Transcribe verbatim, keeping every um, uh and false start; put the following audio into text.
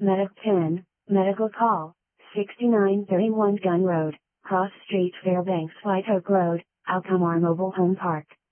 Medic ten, medical call, sixty-nine thirty-one Gun Road, Cross Street Fairbanks White Oak Road, Alcomar Mobile Home Park.